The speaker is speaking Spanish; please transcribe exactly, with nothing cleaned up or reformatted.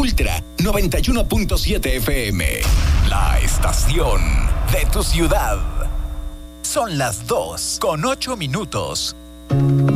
Ultra noventa y uno punto siete F M. La estación de tu ciudad. Son las dos con ocho minutos.